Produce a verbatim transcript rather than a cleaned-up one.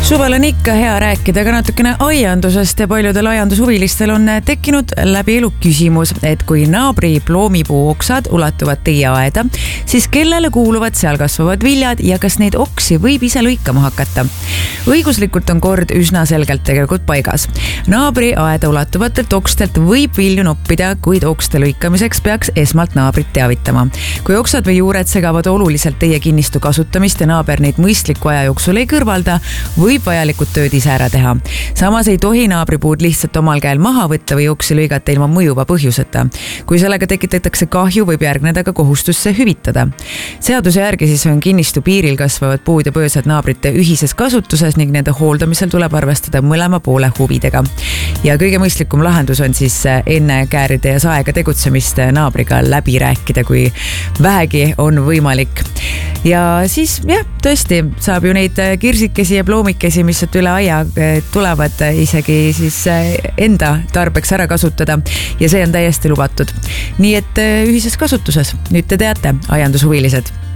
Suvel on ikka hea rääkida ka natukene aiandusest ja paljudel aiandushuvilistel on tekkinud läbi elu küsimus, et kui naabri ploomipuu oksad ulatuvad teie aeda, siis kellele kuuluvad seal kasvavad viljad ja kas neid oksi võib ise lõikama hakata? Õiguslikult on kord üsna selgelt tegelikult paigas. Naabri aeda ulatuvatelt okstelt võib vilju noppida, kuid okste lõikamiseks peaks esmalt naabrit teavitama. Kui oksad või juured segavad oluliselt teie kinnistu kasutamist ja naaber neid mõistliku aja jooksul ei kõrvalda, võib vajalikud tööd ise ära teha. Samas ei tohi naabripuud lihtsalt omal käel maha võtta või oksi lõigata ilma mõjuva põhjuseta. Kui sellega tekitatakse kahju, võib järgneda ka kohustus see hüvitada. Seaduse järgi siis on kinnistu piiril kasvavad puud ja põõsad naabrite ühises kasutuses ning nende hooldamisel tuleb arvestada mõlema poole huvidega. Ja kõige mõistlikum lahendus on siis enne kääride ja saega tegutsemist naabriga läbi rääkida, kui vähegi on võimalik. Ja siis jah, tõesti saab ju neid kirsikesi ja ploomikesi, mis üle aia tulevad, isegi siis enda tarbeks ära kasutada ja see on täiesti lubatud. Nii et ühises kasutuses, nüüd te teate, aiandushuvilised.